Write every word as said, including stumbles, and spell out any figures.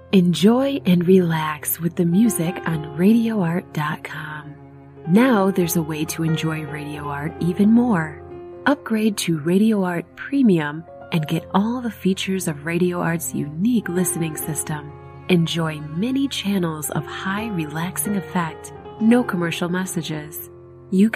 Enjoy and relax with the music on radio art dot com. Now there's a way to enjoy Radio Art even more. Upgrade to Radio Art Premium and get all the features of Radio Art's unique listening system. Enjoy many channels of high relaxing effect, no commercial messages. You